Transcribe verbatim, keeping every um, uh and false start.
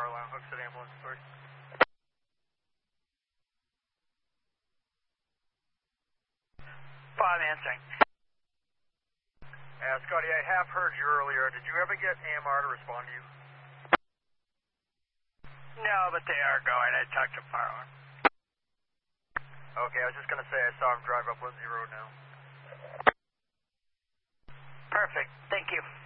power line, Hook City Ambulance three. five answering. Uh, Scotty, I half heard you earlier. Did you ever get A M R to respond to you? No, but they are going. I talked to power line. Okay, I was just going to say I saw him drive up Lindsay Road now. Perfect. Thank you.